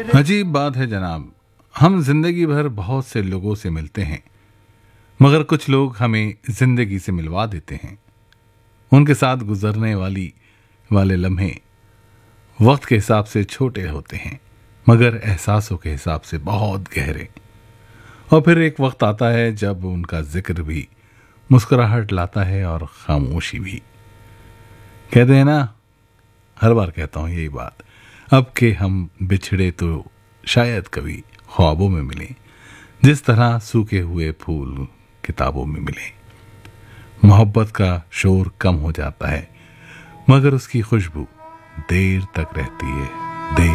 अजीब बात है जनाब, हम जिंदगी भर बहुत से लोगों से मिलते हैं, मगर कुछ लोग हमें जिंदगी से मिलवा देते हैं। उनके साथ गुजरने वाले लम्हे वक्त के हिसाब से छोटे होते हैं, मगर एहसासों के हिसाब से बहुत गहरे। और फिर एक वक्त आता है जब उनका जिक्र भी मुस्कुराहट लाता है और खामोशी भी। कहते हैं ना, हर बार कहता हूँ यही बात, अब के हम बिछड़े तो शायद कभी ख्वाबों में मिले, जिस तरह सूखे हुए फूल किताबों में मिले। मोहब्बत का शोर कम हो जाता है, मगर उसकी खुशबू देर तक रहती है, देर